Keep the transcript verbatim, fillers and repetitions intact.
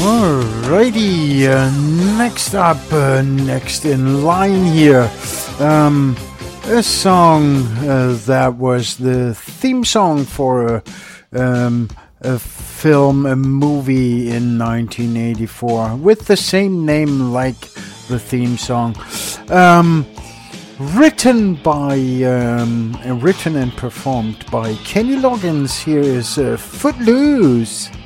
Alrighty, uh, next up, uh, next in line here, um, a song uh, that was the theme song for a, um, a film, a movie in nineteen eighty-four with the same name like the theme song. Um, written by, um, written and performed by Kenny Loggins. Here is uh, Footloose.